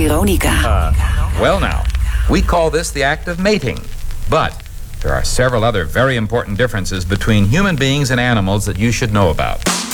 Veronica. Well now, we call this the act of mating. But there are several other very important differences between human beings and animals that you should know about.